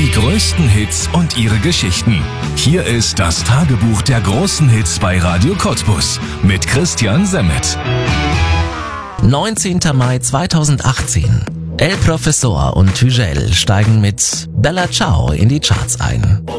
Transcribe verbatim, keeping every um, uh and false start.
Die größten Hits und ihre Geschichten. Hier ist das Tagebuch der großen Hits bei Radio Cottbus mit Christian Semmet. neunzehnter Mai zweitausendachtzehn. El Professor und Hügel steigen mit Bella Ciao in die Charts ein.